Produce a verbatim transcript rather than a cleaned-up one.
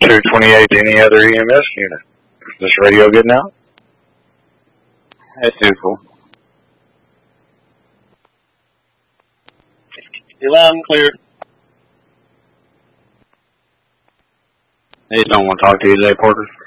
two twenty-eight, any other E M S unit? Is this radio getting out? That's too cool. You're loud and clear. They just don't want to talk to you today, Porter.